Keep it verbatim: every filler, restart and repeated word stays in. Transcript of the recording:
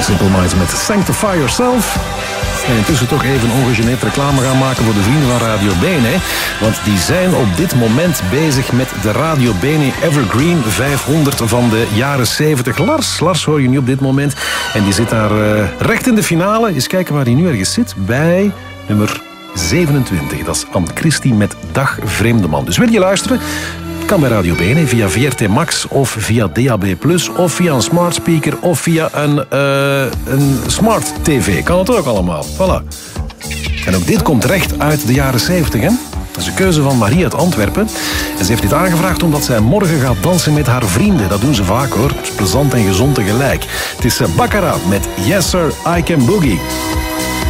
Simple Minds met Sanctify Yourself. En intussen toch even ongegeneerd reclame gaan maken voor de vrienden van Radio Bene. Want die zijn op dit moment bezig met de Radio Bene Evergreen vijfhonderd van de jaren zeventig. Lars, Lars hoor je nu op dit moment. En die zit daar uh, recht in de finale. Eens kijken waar hij nu ergens zit. Bij nummer zevenentwintig. Dat is Anne Christie met Dag Vreemde Man. Dus wil je luisteren? Kan bij Radio Bene via V R T Max of via D A B plus of via een smart speaker of via een, uh, een smart tv. Kan het ook allemaal. Voilà. En ook dit komt recht uit de jaren zeventig, hè? Dat is een keuze van Marie uit Antwerpen. En ze heeft dit aangevraagd omdat zij morgen gaat dansen met haar vrienden. Dat doen ze vaak, hoor. Het is plezant en gezond tegelijk. Het is Baccarat met Yes Sir, I Can Boogie.